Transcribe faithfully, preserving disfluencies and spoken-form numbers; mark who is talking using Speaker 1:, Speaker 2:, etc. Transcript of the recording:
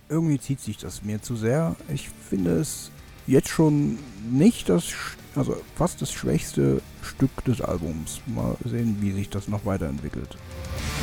Speaker 1: irgendwie zieht sich das mir zu sehr. Ich finde es jetzt schon nicht das, sch- also fast das schwächste Stück des Albums. Mal sehen, wie sich das noch weiterentwickelt.